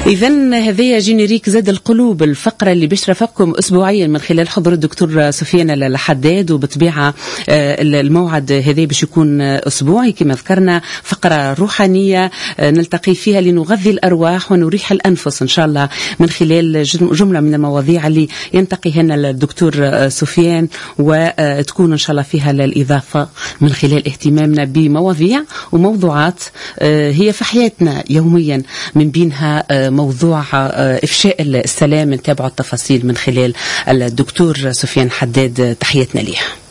إذن هذه جينيريك زاد القلوب، الفقرة اللي بشرفكم أسبوعيا من خلال حضور الدكتور سفيان الحداد، وبطبيعة الموعد هذا باش يكون أسبوعي كما ذكرنا، فقرة روحانية نلتقي فيها لنغذي الأرواح ونريح الأنفس إن شاء الله من خلال جملة من المواضيع اللي ينتقيهن الدكتور سفيان، وتكون إن شاء الله فيها الإضافة من خلال اهتمامنا بمواضيع وموضوعات هي في حياتنا يوميا، من بينها موضوع إفشاء السلام. نتابع التفاصيل من خلال الدكتور سفيان حداد، تحياتنا ليه.